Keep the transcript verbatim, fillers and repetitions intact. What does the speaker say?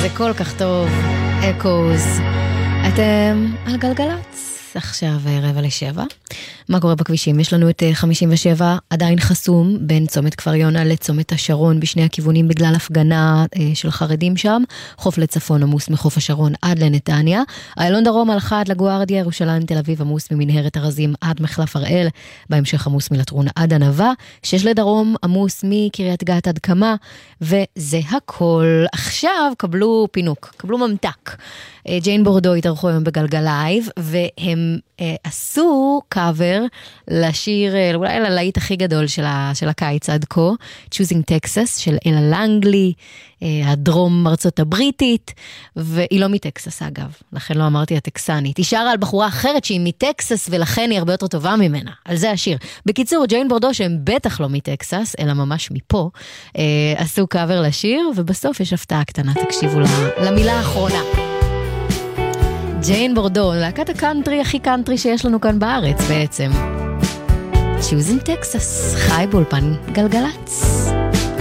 זה כל כך טוב. אקוז. אתם על גלגלץ. עכשיו רבע לשבע. מה קורה בכבישים? יש לנו את חמישים ושבע עדיין חסום בין צומת כפר יונה לצומת השרון בשני הכיוונים בגלל הפגנה של חרדים שם. חוף לצפון עמוס מחוף השרון עד לנתניה. איילון דרום על אחד לגוארדיה, ירושלים תל אביב עמוס ממנהרת ארזים עד מחלף הראל. בהמשך עמוס מלטרון עד ענבה. שש לדרום עמוס מקריית גת עד קמה. וזה הכל. עכשיו קבלו פינוק, קבלו ממתק. ג'יין בורדו התארחו היום בגלגל לייב, והם אה, עשו קאבר לשיר, אה, אולי ללהיט הכי גדול של, ה, של הקיץ עד כה, Choosing Texas של אלה לנגלי, אה, הדרום ארצות הבריטית, והיא לא מטקסס אגב, לכן לא אמרתי הטקסנית. היא שרה על בחורה אחרת שהיא מטקסס, ולכן היא הרבה יותר טובה ממנה, על זה השיר. בקיצור, ג'יין בורדו, שהם בטח לא מטקסס, אלא ממש מפה, אה, עשו קאבר לשיר, ובסוף יש הפתעה קטנה, תקשיבו למילה האחרונה. ג'יין בורדו, להקת הקאנטרי הכי קאנטרי שיש לנו כאן בארץ בעצם. Choosing Texas, חי באולפן גלגלץ.